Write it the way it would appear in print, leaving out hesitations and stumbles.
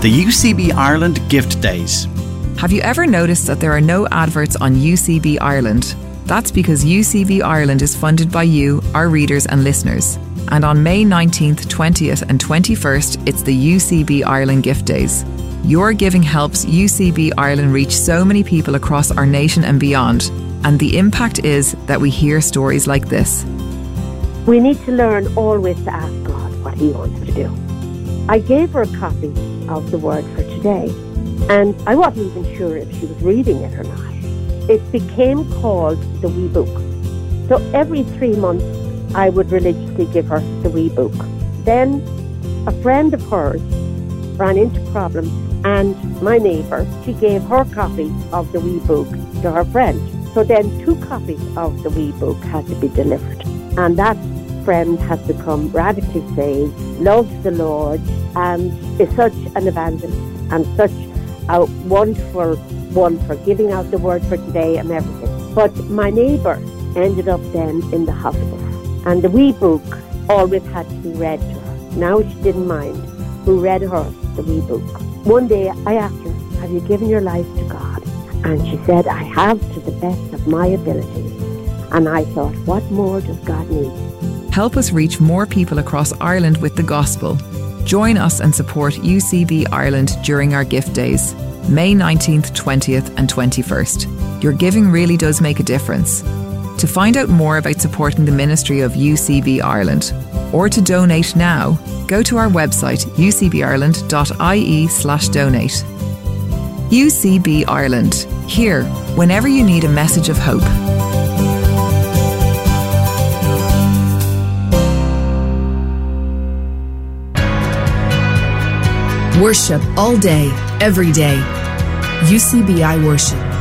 the UCB Ireland Gift Days. Have you ever noticed that there are no adverts on UCB Ireland? That's because UCB Ireland is funded by you, our readers and listeners. And on May 19th, 20th and 21st, it's the UCB Ireland Gift Days. Your giving helps UCB Ireland reach so many people across our nation and beyond. And the impact is that we hear stories like this. We need to learn always to ask God what He wants to do. I gave her a copy of the Word for Today, and I wasn't even sure if she was reading it or not. It became called the Wee Book. So every 3 months, I would religiously give her the Wee Book. Then a friend of hers ran into problems, and my neighbour, she gave her copy of the Wee Book to her friend. So then 2 copies of the Wee Book had to be delivered. And that friend has become radically saved, loves the Lord, and is such an evangelist and such a wonderful one for giving out the Word for Today and everything. But my neighbour ended up then in the hospital, and the Wee Book always had to be read to her. Now she didn't mind who read her the Wee Book. One day I asked her, have you given your life to God? And she said, I have, to the best of my ability. And I thought, what more does God need? Help us reach more people across Ireland with the gospel. Join us and support UCB Ireland during our gift days, May 19th, 20th and 21st. Your giving really does make a difference. To find out more about supporting the ministry of UCB Ireland, or to donate now, go to our website ucbireland.ie/donate. UCB Ireland, here whenever you need a message of hope. Worship all day, every day. UCBI Worship.